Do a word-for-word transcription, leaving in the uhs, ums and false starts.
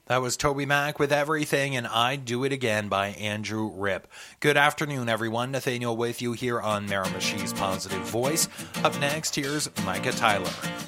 That was Toby Mac with Everything and I'd Do It Again by Andrew Ripp. Good afternoon, everyone. Nathaniel with you here on Miramichi's Positive Voice. Up next, here's Micah Tyler.